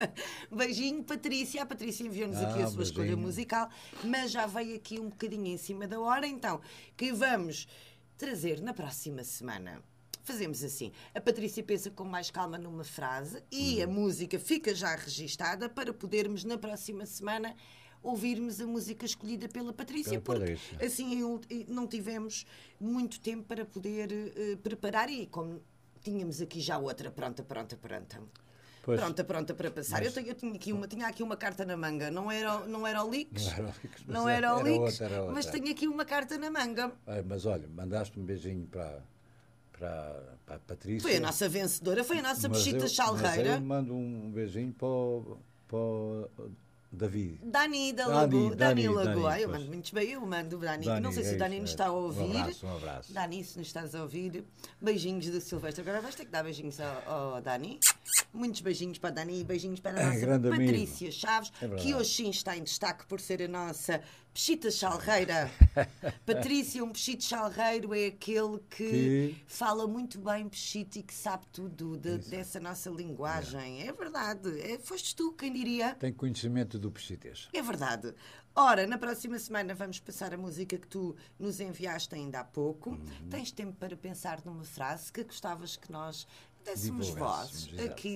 Beijinho, Patrícia. A Patrícia enviou-nos aqui a sua escolha musical, mas já veio aqui um bocadinho em cima da hora, então, que vamos trazer na próxima semana. Fazemos assim, a Patrícia pensa com mais calma numa frase e a música fica já registada para podermos na próxima semana ouvirmos a música escolhida pela Patrícia, porque assim não tivemos muito tempo para poder preparar e como tínhamos aqui já outra pronta. Pois, pronta para passar. Mas... Eu tinha aqui uma carta na manga. Não era o Leaks. Não era o Leaks. Mas tenho aqui uma carta na manga. Mas olha, mandaste um beijinho para a Patrícia. Foi a nossa vencedora, foi a nossa Pechita Chalreira. Eu mando um beijinho para o David. Dani da Lagoa. Dani Lagoa. Eu mando muitos beijos. Eu mando Dani. Não sei se o Dani nos está a ouvir. Um abraço. Dani, se nos estás a ouvir. Beijinhos do Silvestre. Agora vais ter que dar beijinhos ao Dani. Muitos beijinhos para a Dani e beijinhos para a nossa Patrícia amigo. Chaves, que hoje sim está em destaque por ser a nossa Pechita Chalreira. Patrícia, um pechito chalreiro é aquele que fala muito bem pechito e que sabe tudo dessa nossa linguagem. É verdade. Foste tu quem diria. Tem conhecimento do pechitês. É verdade. Ora, na próxima semana vamos passar a música que tu nos enviaste ainda há pouco. Tens tempo para pensar numa frase que gostavas que nós dessemos voz aqui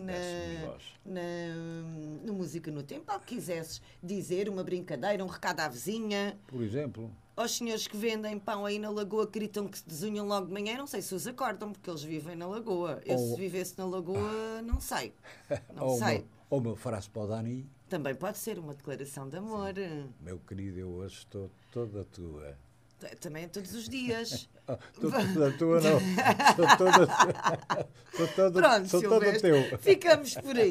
no Música no Tempo. Ou que quisesses dizer uma brincadeira, um recado à vizinha. Por exemplo. Aos senhores que vendem pão aí na Lagoa, que gritam que se desunham logo de manhã. Não sei se os acordam, porque eles vivem na Lagoa. Eu, se vivesse na Lagoa, não sei. Não sei. Ou meu frase para o Dani. Também pode ser uma declaração de amor. Sim. Meu querido, eu hoje estou toda tua. Também todos os dias. Estou toda tua, não. Sou todo teu. Ficamos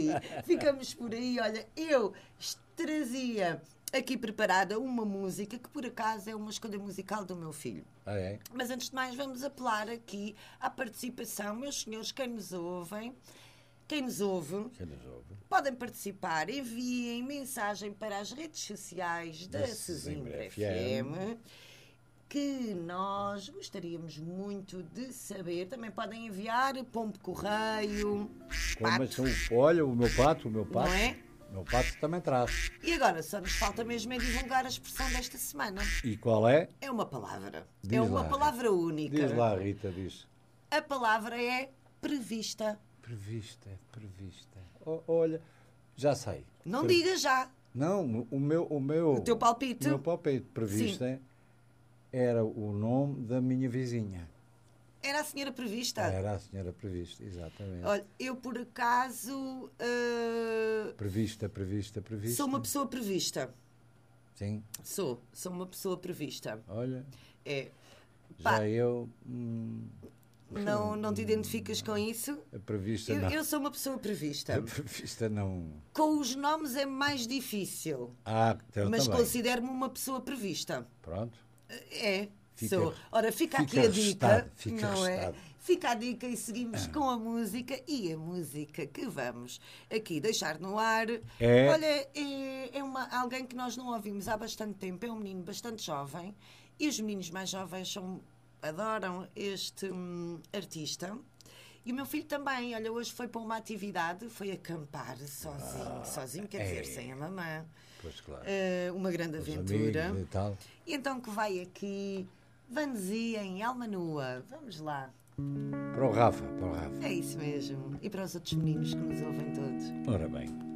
por aí. Olha, eu trazia aqui preparada uma música que por acaso é uma escolha musical do meu filho. É? Mas antes de mais vamos apelar aqui à participação. Meus senhores, quem nos ouve, podem participar, enviem mensagem para as redes sociais da Sesimbra FM, que nós gostaríamos muito de saber. Também podem enviar pombo correio, pato. Olha, o meu pato. Não é? O meu pato também traz. E agora só nos falta mesmo é divulgar a expressão desta semana. E qual é? É uma palavra. É uma palavra única. Diz lá, Rita, diz. A palavra é prevista. Prevista. Olha, já sei. Não diga já. Não, o meu... O teu palpite? O meu palpite, prevista, sim. Era o nome da minha vizinha. Era a senhora prevista? Era a senhora prevista, exatamente. Olha, eu por acaso... Prevista. Sou uma pessoa prevista. Sim? Sou uma pessoa prevista. Olha, já eu... Não te identificas com isso? A prevista não. Eu sou uma pessoa prevista. A prevista não... Com os nomes é mais difícil. Eu mas também. Considero-me uma pessoa prevista. Pronto. Sou. Ora, fica aqui a dica. Não é? Fica a dica e seguimos com a música. E a música que vamos aqui deixar no ar. Olha, é alguém que nós não ouvimos há bastante tempo. É um menino bastante jovem. E os meninos mais jovens adoram este artista. E o meu filho também. Olha, hoje foi para uma atividade. Foi acampar sozinho, quer dizer, sem a mamã. Pois, claro. Uma grande aventura. E então que vai aqui Vanzia em alma nua. Vamos lá. Para o Rafa. É isso mesmo. E para os outros meninos que nos ouvem todos. Ora bem.